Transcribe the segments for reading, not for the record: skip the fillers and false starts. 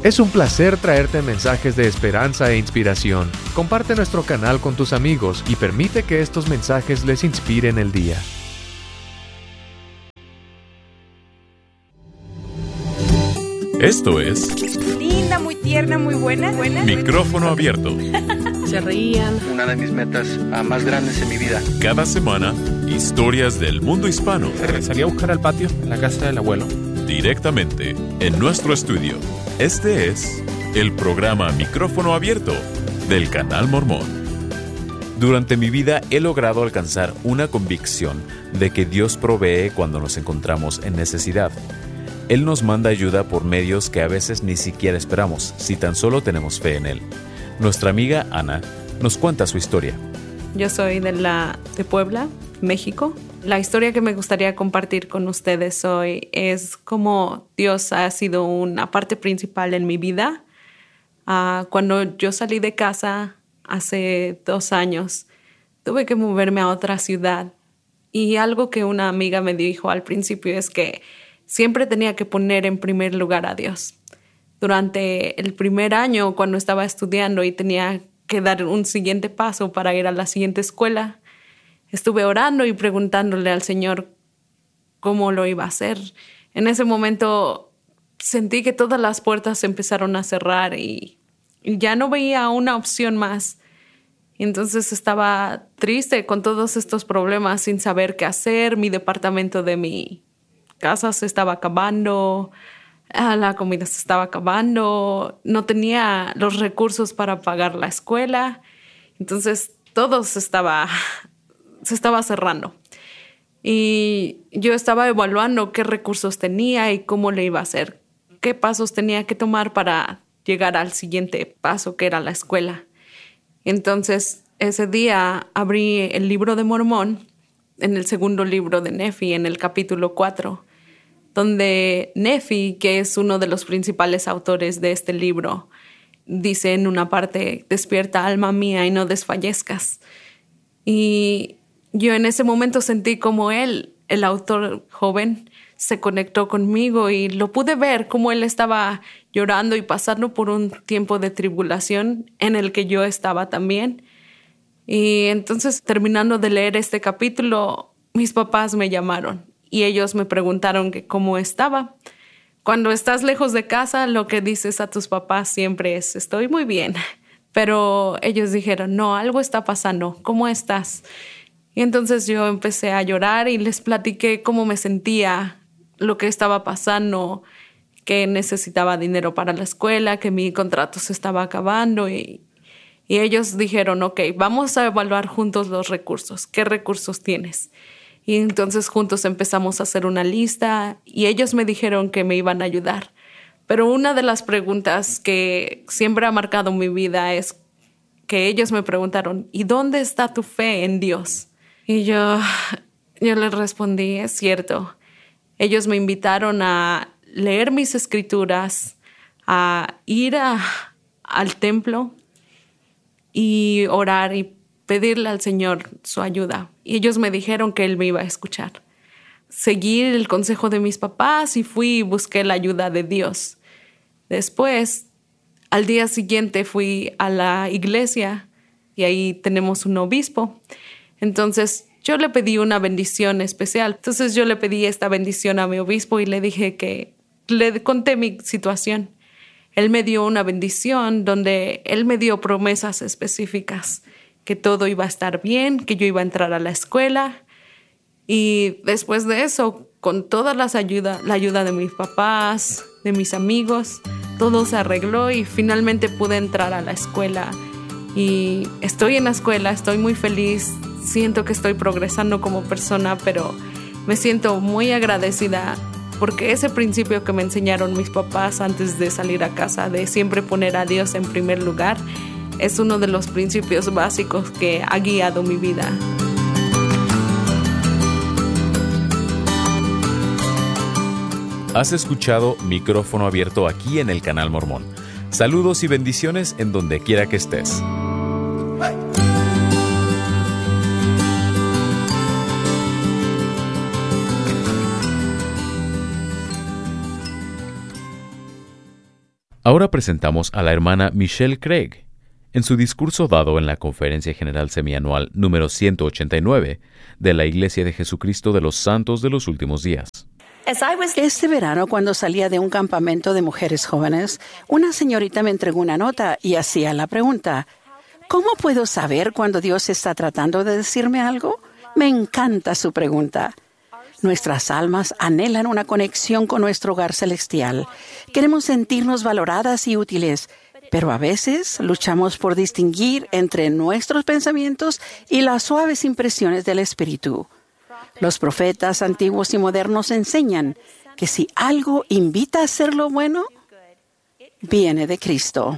Es un placer traerte mensajes de esperanza e inspiración. Comparte nuestro canal con tus amigos y permite que estos mensajes les inspiren el día. Esto es Linda, muy tierna, muy buena. Micrófono Abierto. Se reían. Una de mis metas más grandes en mi vida. Cada semana, historias del mundo hispano. Salí a buscar al patio, en la casa del abuelo. Directamente en nuestro estudio. Este es el programa Micrófono Abierto del Canal Mormón. Durante mi vida he logrado alcanzar una convicción de que Dios provee cuando nos encontramos en necesidad. Él nos manda ayuda por medios que a veces ni siquiera esperamos, si tan solo tenemos fe en Él. Nuestra amiga Ana nos cuenta su historia. Yo soy de Puebla, México. La historia que me gustaría compartir con ustedes hoy es cómo Dios ha sido una parte principal en mi vida. Cuando yo salí de casa hace 2 años, tuve que moverme a otra ciudad. Y algo que una amiga me dijo al principio es que siempre tenía que poner en primer lugar a Dios. Durante el primer año, cuando estaba estudiando y tenía que dar un siguiente paso para ir a la siguiente escuela, estuve orando y preguntándole al Señor cómo lo iba a hacer. En ese momento sentí que todas las puertas se empezaron a cerrar y ya no veía una opción más. Entonces estaba triste con todos estos problemas sin saber qué hacer. Mi departamento de mi casa se estaba acabando, la comida se estaba acabando, no tenía los recursos para pagar la escuela. Entonces todo se estaba cerrando. Y yo estaba evaluando qué recursos tenía y cómo le iba a hacer, qué pasos tenía que tomar para llegar al siguiente paso, que era la escuela. Entonces, ese día abrí el libro de Mormón, en el segundo libro de Nefi, en el capítulo 4, donde Nefi, que es uno de los principales autores de este libro, dice en una parte: despierta, alma mía, y no desfallezcas. Y yo en ese momento sentí como él, el autor joven, se conectó conmigo y lo pude ver como él estaba llorando y pasando por un tiempo de tribulación en el que yo estaba también. Y entonces, terminando de leer este capítulo, mis papás me llamaron y ellos me preguntaron que cómo estaba. Cuando estás lejos de casa, lo que dices a tus papás siempre es: estoy muy bien. Pero ellos dijeron: no, algo está pasando, ¿cómo estás? Y entonces yo empecé a llorar y les platiqué cómo me sentía, lo que estaba pasando, que necesitaba dinero para la escuela, que mi contrato se estaba acabando. Y ellos dijeron: ok, vamos a evaluar juntos los recursos. ¿Qué recursos tienes? Y entonces juntos empezamos a hacer una lista y ellos me dijeron que me iban a ayudar. Pero una de las preguntas que siempre ha marcado mi vida es que ellos me preguntaron: ¿y dónde está tu fe en Dios? Y yo les respondí: es cierto. Ellos me invitaron a leer mis escrituras, a ir al templo y orar y pedirle al Señor su ayuda. Y ellos me dijeron que Él me iba a escuchar. Seguí el consejo de mis papás y fui y busqué la ayuda de Dios. Después, al día siguiente fui a la iglesia y ahí tenemos un obispo. Entonces yo le pedí una bendición especial. Entonces yo le pedí esta bendición a mi obispo y le dije que le conté mi situación. Él me dio una bendición donde él me dio promesas específicas, que todo iba a estar bien, que yo iba a entrar a la escuela. Y después de eso, con toda la ayuda de mis papás, de mis amigos, todo se arregló y finalmente pude entrar a la escuela. Y estoy en la escuela, estoy muy feliz, siento que estoy progresando como persona, pero me siento muy agradecida porque ese principio que me enseñaron mis papás antes de salir a casa, de siempre poner a Dios en primer lugar, es uno de los principios básicos que ha guiado mi vida. Has escuchado Micrófono Abierto aquí en el Canal Mormón. Saludos y bendiciones en donde quiera que estés. Ahora presentamos a la hermana Michelle Craig en su discurso dado en la Conferencia General Semianual número 189 de la Iglesia de Jesucristo de los Santos de los Últimos Días. Este verano, cuando salía de un campamento de mujeres jóvenes, una señorita me entregó una nota y hacía la pregunta: ¿cómo puedo saber cuando Dios está tratando de decirme algo? Me encanta su pregunta. Nuestras almas anhelan una conexión con nuestro hogar celestial. Queremos sentirnos valoradas y útiles, pero a veces luchamos por distinguir entre nuestros pensamientos y las suaves impresiones del Espíritu. Los profetas antiguos y modernos enseñan que si algo invita a hacer lo bueno, viene de Cristo.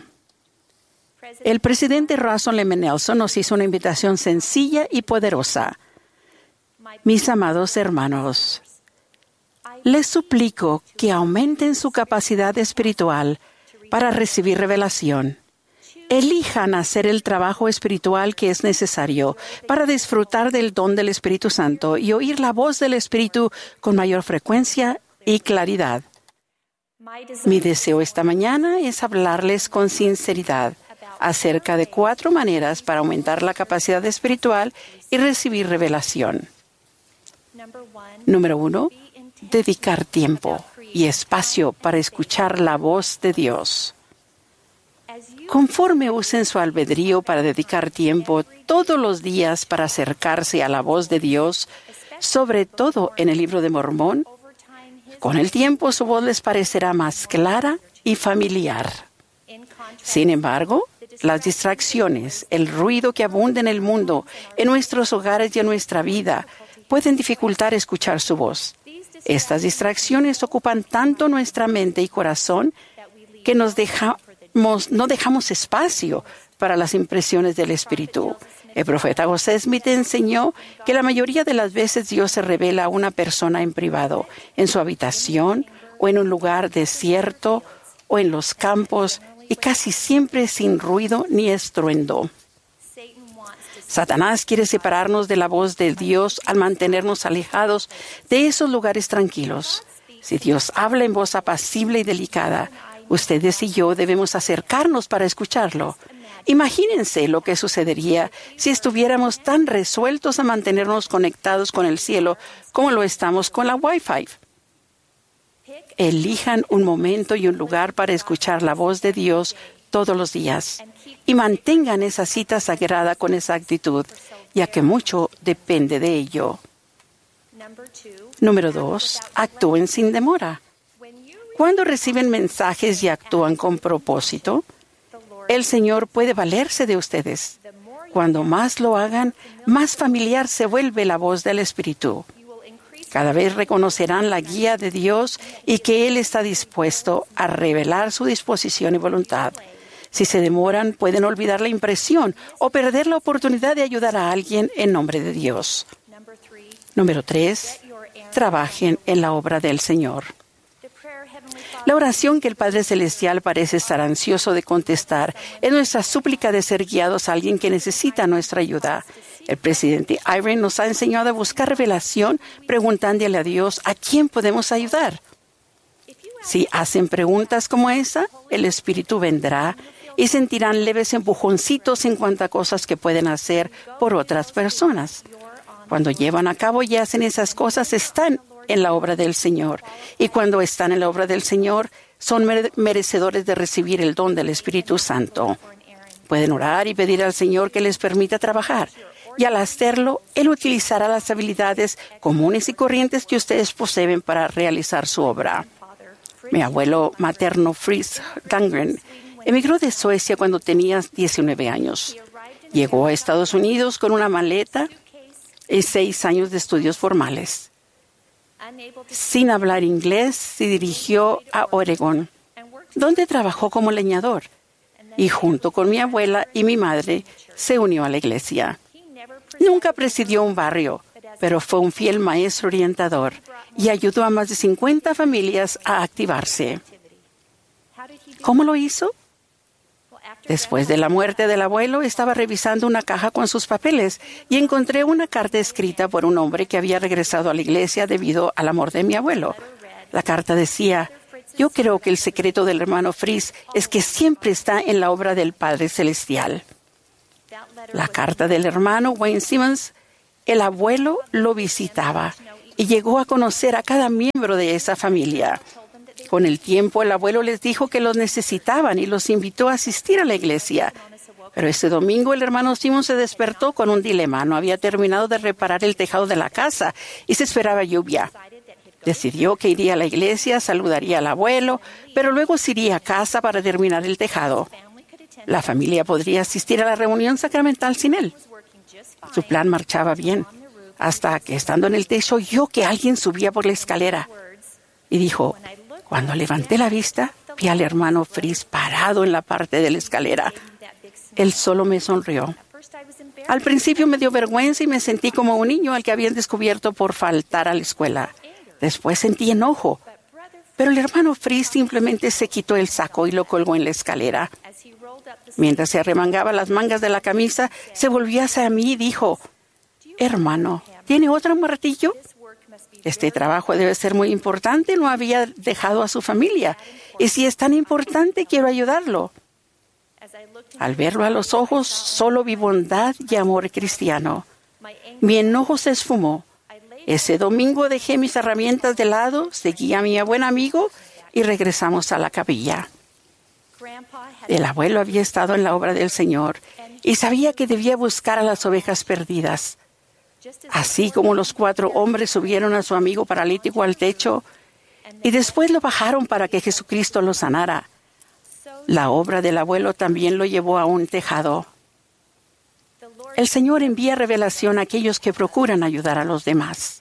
El presidente Russell M. Nelson nos hizo una invitación sencilla y poderosa. Mis amados hermanos, les suplico que aumenten su capacidad espiritual para recibir revelación. Elijan hacer el trabajo espiritual que es necesario para disfrutar del don del Espíritu Santo y oír la voz del Espíritu con mayor frecuencia y claridad. Mi deseo esta mañana es hablarles con sinceridad acerca de 4 maneras para aumentar la capacidad espiritual y recibir revelación. Número 1, dedicar tiempo y espacio para escuchar la voz de Dios. Conforme usen su albedrío para dedicar tiempo todos los días para acercarse a la voz de Dios, sobre todo en el Libro de Mormón, con el tiempo su voz les parecerá más clara y familiar. Sin embargo, las distracciones, el ruido que abunda en el mundo, en nuestros hogares y en nuestra vida, pueden dificultar escuchar su voz. Estas distracciones ocupan tanto nuestra mente y corazón que no dejamos espacio para las impresiones del Espíritu. El profeta José Smith enseñó que la mayoría de las veces Dios se revela a una persona en privado, en su habitación o en un lugar desierto o en los campos, y casi siempre sin ruido ni estruendo. Satanás quiere separarnos de la voz de Dios al mantenernos alejados de esos lugares tranquilos. Si Dios habla en voz apacible y delicada, ustedes y yo debemos acercarnos para escucharlo. Imagínense lo que sucedería si estuviéramos tan resueltos a mantenernos conectados con el cielo como lo estamos con la Wi-Fi. Elijan un momento y un lugar para escuchar la voz de Dios todos los días y mantengan esa cita sagrada con exactitud, ya que mucho depende de ello. Número 2, actúen sin demora. Cuando reciben mensajes y actúan con propósito, el Señor puede valerse de ustedes. Cuando más lo hagan, más familiar se vuelve la voz del Espíritu. Cada vez reconocerán la guía de Dios y que Él está dispuesto a revelar su disposición y voluntad. Si se demoran, pueden olvidar la impresión o perder la oportunidad de ayudar a alguien en nombre de Dios. Número 3, trabajen en la obra del Señor. La oración que el Padre Celestial parece estar ansioso de contestar es nuestra súplica de ser guiados a alguien que necesita nuestra ayuda. El presidente Eyring nos ha enseñado a buscar revelación preguntándole a Dios a quién podemos ayudar. Si hacen preguntas como esa, el Espíritu vendrá y sentirán leves empujoncitos en cuanto a cosas que pueden hacer por otras personas. Cuando llevan a cabo y hacen esas cosas, están en la obra del Señor. Y cuando están en la obra del Señor, son merecedores de recibir el don del Espíritu Santo. Pueden orar y pedir al Señor que les permita trabajar. Y al hacerlo, Él utilizará las habilidades comunes y corrientes que ustedes poseen para realizar su obra. Mi abuelo materno, Fritz Dahlgren, emigró de Suecia cuando tenía 19 años. Llegó a Estados Unidos con una maleta y 6 años de estudios formales. Sin hablar inglés, se dirigió a Oregón, donde trabajó como leñador, y junto con mi abuela y mi madre se unió a la iglesia. Nunca presidió un barrio, pero fue un fiel maestro orientador y ayudó a más de 50 familias a activarse. ¿Cómo lo hizo? Después de la muerte del abuelo, estaba revisando una caja con sus papeles y encontré una carta escrita por un hombre que había regresado a la iglesia debido al amor de mi abuelo. La carta decía: Yo creo que el secreto del hermano Fries es que siempre está en la obra del Padre Celestial. La carta del hermano Wayne Simmons, el abuelo lo visitaba y llegó a conocer a cada miembro de esa familia. Con el tiempo, el abuelo les dijo que los necesitaban y los invitó a asistir a la iglesia. Pero ese domingo el hermano Simmons se despertó con un dilema. No había terminado de reparar el tejado de la casa y se esperaba lluvia. Decidió que iría a la iglesia, saludaría al abuelo, pero luego se iría a casa para terminar el tejado. La familia podría asistir a la reunión sacramental sin él. Su plan marchaba bien, hasta que estando en el techo oyó que alguien subía por la escalera. Y dijo, cuando levanté la vista, vi al hermano Fries parado en la parte de la escalera. Él solo me sonrió. Al principio me dio vergüenza y me sentí como un niño al que habían descubierto por faltar a la escuela. Después sentí enojo, pero el hermano Fries simplemente se quitó el saco y lo colgó en la escalera. Mientras se arremangaba las mangas de la camisa, se volvió hacia mí y dijo, hermano, ¿tiene otro martillo? Este trabajo debe ser muy importante, no había dejado a su familia. Y si es tan importante, quiero ayudarlo. Al verlo a los ojos, solo vi bondad y amor cristiano. Mi enojo se esfumó. Ese domingo dejé mis herramientas de lado, seguí a mi buen amigo y regresamos a la capilla. El abuelo había estado en la obra del Señor y sabía que debía buscar a las ovejas perdidas. Así como los 4 hombres subieron a su amigo paralítico al techo y después lo bajaron para que Jesucristo lo sanara, la obra del abuelo también lo llevó a un tejado. El Señor envía revelación a aquellos que procuran ayudar a los demás.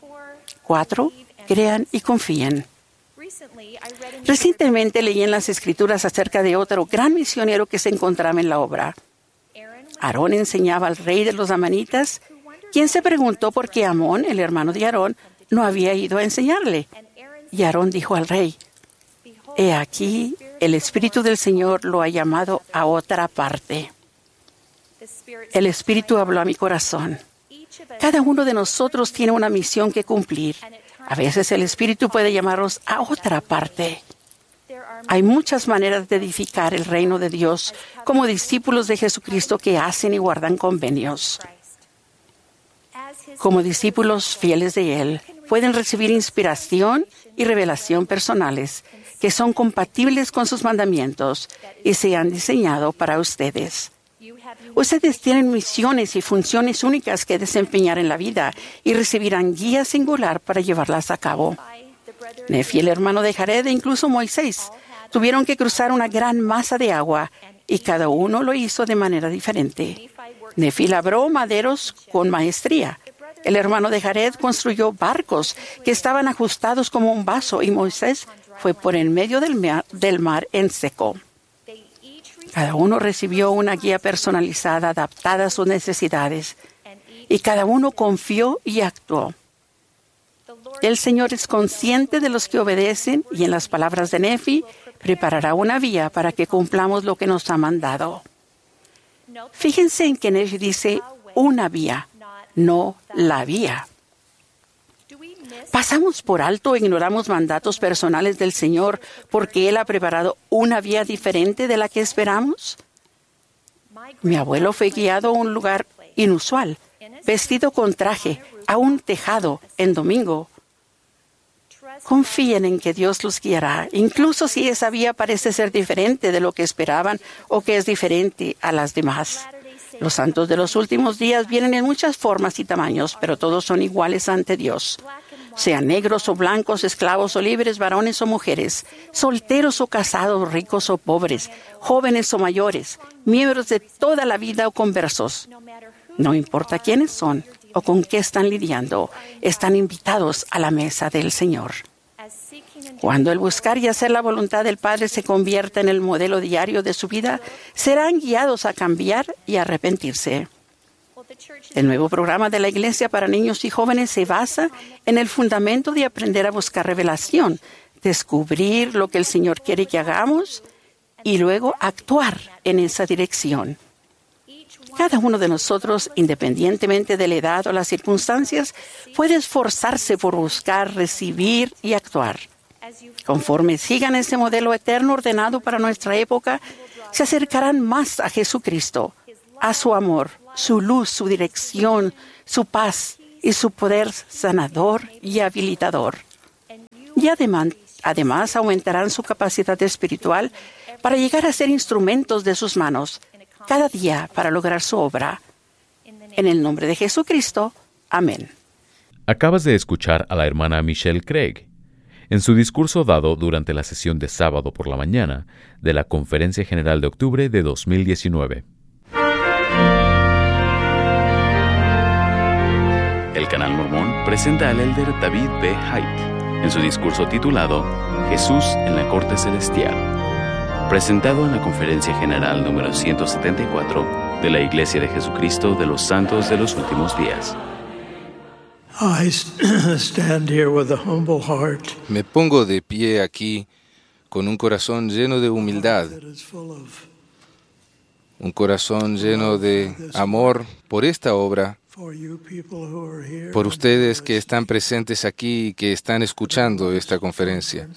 4, crean y confíen. Recientemente leí en las Escrituras acerca de otro gran misionero que se encontraba en la obra. Aarón enseñaba al rey de los amanitas, quien se preguntó por qué Amón, el hermano de Aarón, no había ido a enseñarle. Y Aarón dijo al rey, he aquí, el Espíritu del Señor lo ha llamado a otra parte. El Espíritu habló a mi corazón. Cada uno de nosotros tiene una misión que cumplir. A veces el Espíritu puede llamarnos a otra parte. Hay muchas maneras de edificar el reino de Dios como discípulos de Jesucristo que hacen y guardan convenios. Como discípulos fieles de Él, pueden recibir inspiración y revelación personales que son compatibles con sus mandamientos y se han diseñado para ustedes. Ustedes tienen misiones y funciones únicas que desempeñar en la vida y recibirán guía singular para llevarlas a cabo. Nefi, el hermano de Jared, e incluso Moisés, tuvieron que cruzar una gran masa de agua y cada uno lo hizo de manera diferente. Nefi labró maderos con maestría. El hermano de Jared construyó barcos que estaban ajustados como un vaso y Moisés fue por en medio del mar en seco. Cada uno recibió una guía personalizada adaptada a sus necesidades y cada uno confió y actuó. El Señor es consciente de los que obedecen y en las palabras de Nefi preparará una vía para que cumplamos lo que nos ha mandado. Fíjense en que Nefi dice una vía, no la vía. ¿Pasamos por alto o ignoramos mandatos personales del Señor porque Él ha preparado una vía diferente de la que esperamos? Mi abuelo fue guiado a un lugar inusual, vestido con traje, a un tejado en domingo. Confíen en que Dios los guiará, incluso si esa vía parece ser diferente de lo que esperaban o que es diferente a las demás. Los santos de los últimos días vienen en muchas formas y tamaños, pero todos son iguales ante Dios. Sean negros o blancos, esclavos o libres, varones o mujeres, solteros o casados, ricos o pobres, jóvenes o mayores, miembros de toda la vida o conversos. No importa quiénes son o con qué están lidiando, están invitados a la mesa del Señor. Cuando el buscar y hacer la voluntad del Padre se convierta en el modelo diario de su vida, serán guiados a cambiar y arrepentirse. El nuevo programa de la Iglesia para niños y jóvenes se basa en el fundamento de aprender a buscar revelación, descubrir lo que el Señor quiere que hagamos y luego actuar en esa dirección. Cada uno de nosotros, independientemente de la edad o las circunstancias, puede esforzarse por buscar, recibir y actuar. Conforme sigan este modelo eterno ordenado para nuestra época, se acercarán más a Jesucristo, a su amor, su luz, su dirección, su paz y su poder sanador y habilitador. Y además aumentarán su capacidad espiritual para llegar a ser instrumentos de sus manos cada día para lograr su obra. En el nombre de Jesucristo. Amén. Acabas de escuchar a la hermana Michelle Craig en su discurso dado durante la sesión de sábado por la mañana de la Conferencia General de Octubre de 2019. El Canal Mormón presenta al elder David B. Haidt en su discurso titulado Jesús en la Corte Celestial, presentado en la Conferencia General número 174 de la Iglesia de Jesucristo de los Santos de los Últimos Días. Me pongo de pie aquí con un corazón lleno de humildad, un corazón lleno de amor por esta obra, por ustedes que están presentes aquí y que están escuchando esta conferencia.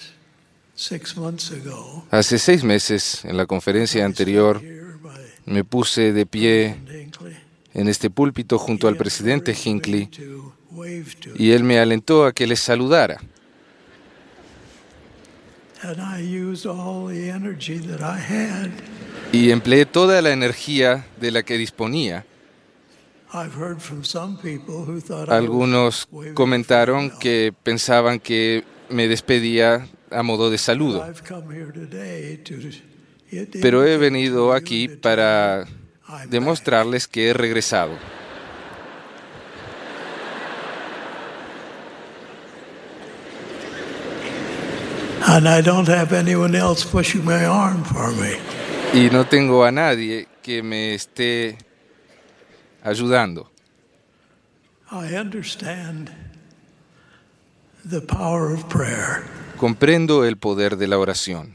Hace 6 meses, en la conferencia anterior, me puse de pie en este púlpito junto al presidente Hinckley y él me alentó a que les saludara. Y empleé toda la energía de la que disponía. Algunos comentaron que pensaban que me despedía a modo de saludo. Pero he venido aquí para demostrarles que he regresado. Y no tengo a nadie que me esté ayudando. Comprendo el poder de la oración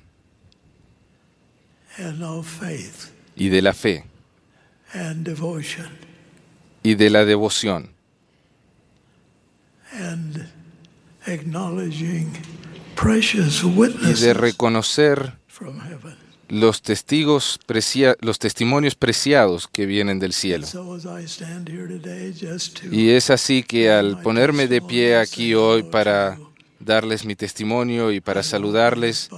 y de la fe y de la devoción y de reconocer los testimonios preciados que vienen del cielo. Y es así que al ponerme de pie aquí hoy para darles mi testimonio y para saludarles,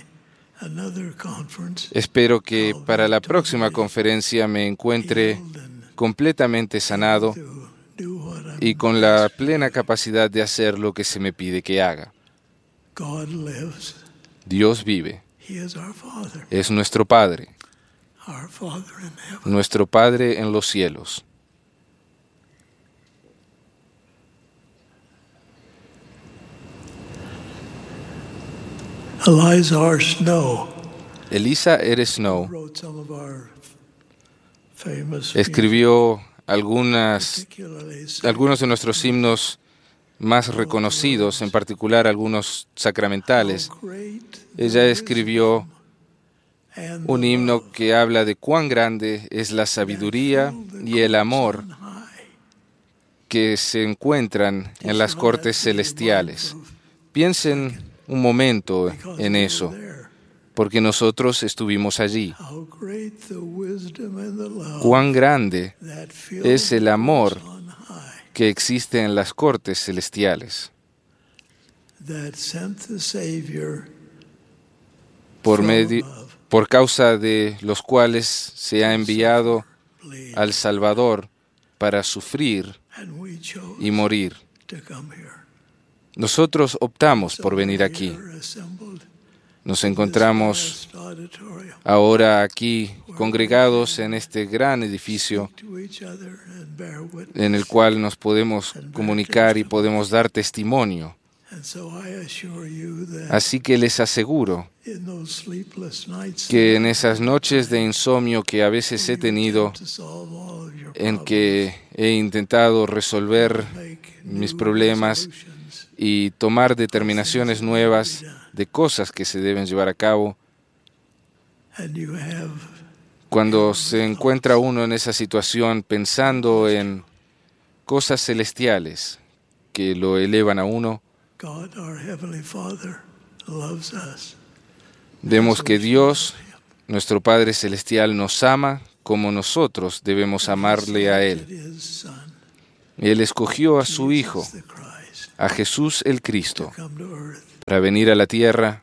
espero que para la próxima conferencia me encuentre completamente sanado y con la plena capacidad de hacer lo que se me pide que haga. Dios vive. Es nuestro Padre, nuestro Padre en los cielos. Eliza R. Snow escribió algunos de nuestros himnos más reconocidos, en particular algunos sacramentales. Ella escribió un himno que habla de cuán grande es la sabiduría y el amor que se encuentran en las cortes celestiales. Piensen un momento en eso, porque nosotros estuvimos allí. Cuán grande es el amor que existe en las cortes celestiales, por causa de los cuales se ha enviado al Salvador para sufrir y morir. Nosotros optamos por venir aquí. Nos encontramos ahora aquí congregados en este gran edificio en el cual nos podemos comunicar y podemos dar testimonio. Así que les aseguro que en esas noches de insomnio que a veces he tenido, en que he intentado resolver mis problemas y tomar determinaciones nuevas de cosas que se deben llevar a cabo, cuando se encuentra uno en esa situación pensando en cosas celestiales que lo elevan a uno, Vemos que Dios, nuestro Padre Celestial, nos ama como nosotros debemos amarle a Él. Él escogió a su Hijo, a Jesús el Cristo, para venir a la tierra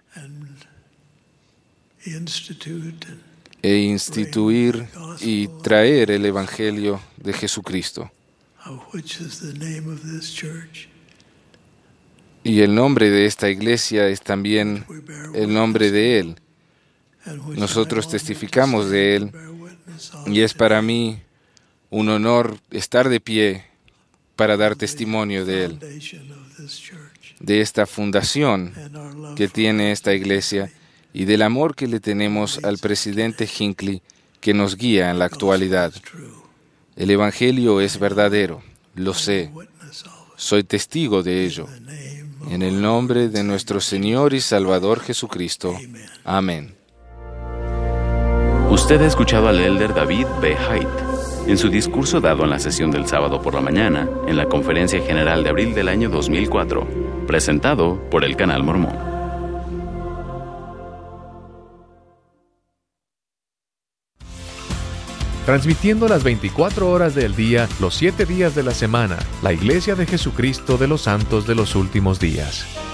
e instituir y traer el Evangelio de Jesucristo. Y el nombre de esta iglesia es también el nombre de Él. Nosotros testificamos de Él y es para mí un honor estar de pie para dar testimonio de Él, de esta fundación que tiene esta iglesia y del amor que le tenemos al presidente Hinckley que nos guía en la actualidad. El Evangelio es verdadero, lo sé, soy testigo de ello. En el nombre de nuestro Señor y Salvador Jesucristo. Amén. Usted ha escuchado al elder David B. Haidt en su discurso dado en la sesión del sábado por la mañana en la Conferencia General de abril del año 2004, presentado por el Canal Mormón. Transmitiendo las 24 horas del día, los 7 días de la semana, la Iglesia de Jesucristo de los Santos de los Últimos Días.